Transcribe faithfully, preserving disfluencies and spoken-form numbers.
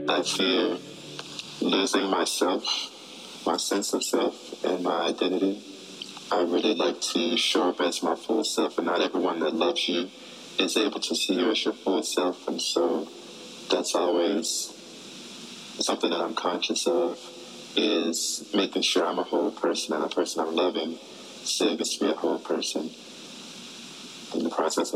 I fear losing myself, my sense of self, and my identity. I really like to show up as my full self, and not everyone that loves you is able to see you as your full self. And so that's always something that I'm conscious of, is making sure I'm a whole person, and a person I'm loving still gets to be a whole person in the process of